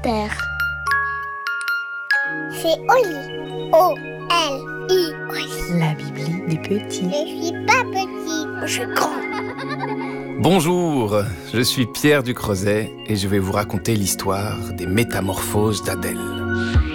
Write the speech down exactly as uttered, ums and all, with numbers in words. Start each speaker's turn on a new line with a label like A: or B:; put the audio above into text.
A: Terre.
B: C'est Oli. O L I. Oli.
C: La Bibli des petits.
B: Je suis pas petit, je suis grand.
D: Bonjour, je suis Pierre du Creuset et je vais vous raconter l'histoire des métamorphoses d'Adèle.